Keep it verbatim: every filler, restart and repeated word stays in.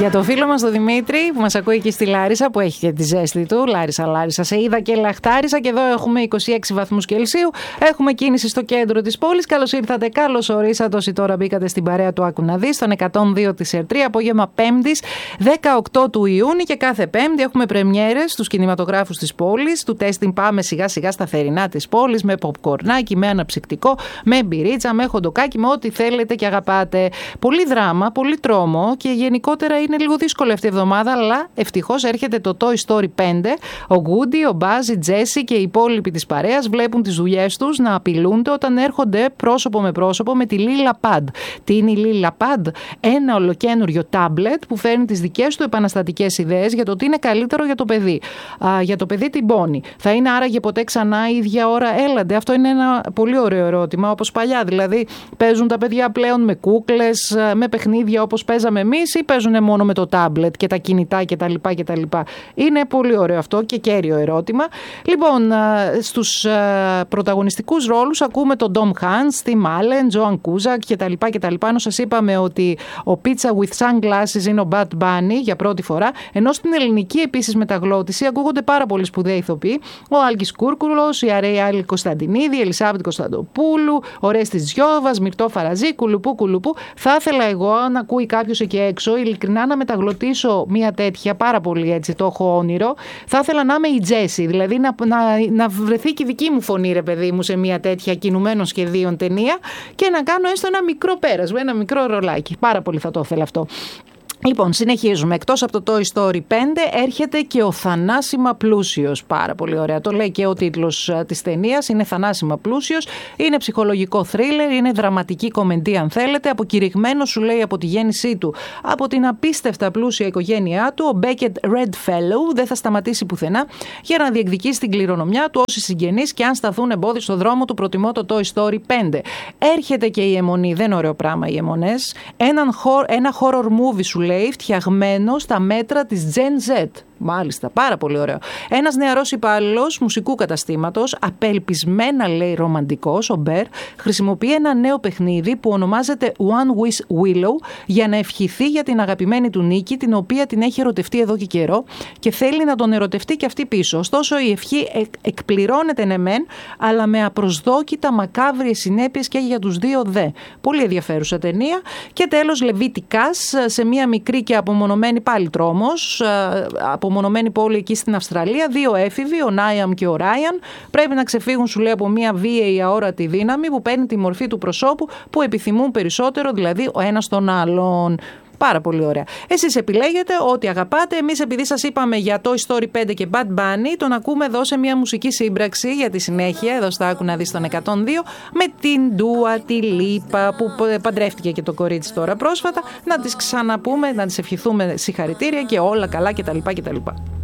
Για το φίλο μας τον Δημήτρη που μας ακούει εκεί στη Λάρισα, που έχει και τη ζέστη του. Λάρισα, Λάρισα, σε είδα και λαχτάρισα. Και εδώ έχουμε είκοσι έξι βαθμούς Κελσίου. Έχουμε κίνηση στο κέντρο της πόλης. Καλώς ήρθατε, καλώς ορίσατε όσοι τώρα μπήκατε στην παρέα του Άκου να δεις, στον εκατόν δύο της ΕΡΤΡΙ, απόγευμα Πέμπτης δεκαοκτώ του Ιούνιου. Και κάθε Πέμπτη έχουμε πρεμιέρες στους κινηματογράφους της πόλης. Του τέστην πάμε σιγά σιγά στα θερινά της πόλης, με ποπκορνάκι, με αναψυκτικό, με μπυρίτσα, με χοντοκάκι, με ό,τι θέλετε και αγαπάτε. Πολύ δράμα, πολύ τρόμο και γενικότερα είναι λίγο δύσκολη αυτή η εβδομάδα, αλλά ευτυχώς έρχεται το Toy Story πέντε. Ο Woody, ο Buzz, η Jessie και οι υπόλοιποι της παρέας βλέπουν τις δουλειές τους να απειλούνται όταν έρχονται πρόσωπο με πρόσωπο με τη Lila Pad. Τι είναι η Lila Pad? Ένα ολοκένουργιο τάμπλετ που φέρνει τις δικές του επαναστατικές ιδέες για το τι είναι καλύτερο για το παιδί. Α, για το παιδί την πόνη. Θα είναι άραγε ποτέ ξανά η ίδια ώρα? Έλαντε, αυτό είναι ένα πολύ ωραίο ερώτημα, όπως παλιά. Δηλαδή, παίζουν τα παιδιά πλέον με κούκλες, με παιχνίδια όπως παίζαμε εμείς, ή παίζουν μόνο με το τάμπλετ και τα κινητά κτλ. κτλ. Είναι πολύ ωραίο αυτό και κέριο ερώτημα. Λοιπόν, στους πρωταγωνιστικούς ρόλους ακούμε τον Ντομ Χαντς, τη Μάλεν, Τζοαν Κούζακ κτλ. κτλ. Ενώ σας είπαμε ότι ο Pizza with Sunglasses είναι ο Bad Bunny για πρώτη φορά, ενώ στην ελληνική επίσης μεταγλώτηση ακούγονται πάρα πολύ σπουδαίοι ηθοποιοί. Ο Άλκης Κούρκουλος, η Αρέη Άλλη Κωνσταντινίδη, η Ελισάβετ Κωνσταντοπούλου, ο Ρέστης Γιώβας, Μυρτώ Φαραζή, κουλουπού κουλουπού. Θα ήθελα εγώ, αν ακούει κάποιος εκεί έξω, ειλικρινά να μεταγλωτήσω μια τέτοια, πάρα πολύ έτσι, το έχω όνειρο. Θα ήθελα να είμαι η Τζέσι, δηλαδή να, να, να βρεθεί και η δική μου φωνή, ρε παιδί μου, σε μια τέτοια κινουμένων σχεδίων ταινία και να κάνω έστω ένα μικρό πέρασμα, ένα μικρό ρολάκι. Πάρα πολύ θα το ήθελα αυτό. Λοιπόν, συνεχίζουμε. Εκτός από το Toy Story πέντε έρχεται και ο Θανάσιμα Πλούσιος. Πάρα πολύ ωραία. Το λέει και ο τίτλος της ταινίας. Είναι Θανάσιμα Πλούσιος. Είναι ψυχολογικό θρίλερ. Είναι δραματική κομμεντία, αν θέλετε. Αποκηρυγμένο, σου λέει, από τη γέννησή του από την απίστευτα πλούσια οικογένειά του. Ο Beckett Redfellow δεν θα σταματήσει πουθενά για να διεκδικήσει την κληρονομιά του. Όσοι συγγενείς και αν σταθούν εμπόδιο στο δρόμο του, προτιμώ το Toy Story πέντε. Έρχεται και η αιμονή. Δεν είναι ωραίο πράγμα οι αιμονές. Ένα horror movie, σου λέει, φτιαγμένο στα μέτρα της Gen Z. Μάλιστα, πάρα πολύ ωραίο. Ένας νεαρός υπάλληλος μουσικού καταστήματος, απελπισμένα λέει ρομαντικός, ο Μπέρ, χρησιμοποιεί ένα νέο παιχνίδι που ονομάζεται One Wish Willow για να ευχηθεί για την αγαπημένη του Νίκη, την οποία την έχει ερωτευτεί εδώ και καιρό και θέλει να τον ερωτευτεί και αυτή πίσω. Ωστόσο, η ευχή εκ, εκπληρώνεται ναι μεν, αλλά με απροσδόκητα μακάβριες συνέπειες και για τους δύο δε. Πολύ ενδιαφέρουσα ταινία. Και τέλος, Λεβίτικας, σε μια μικρή και απομονωμένη πάλι τρόμος, απομονωμένη πόλη εκεί στην Αυστραλία, δύο έφηβοι, ο Νάιαμ και ο Ράιαν, πρέπει να ξεφύγουν, σου λέει, από μια βίαιη αόρατη δύναμη που παίρνει τη μορφή του προσώπου που επιθυμούν περισσότερο, δηλαδή ο ένας τον άλλον. Πάρα πολύ ωραία. Εσείς επιλέγετε ό,τι αγαπάτε. Εμείς, επειδή σας είπαμε για Toy Story πέντε και Bad Bunny, τον ακούμε εδώ σε μια μουσική σύμπραξη για τη συνέχεια, εδώ στα Άκου να δεις τον εκατόν δύο, με την Ντούα, τη Λίπα, που παντρεύτηκε και το κορίτσι τώρα πρόσφατα. Να τις ξαναπούμε, να τις ευχηθούμε συγχαρητήρια και όλα καλά κτλ. κτλ.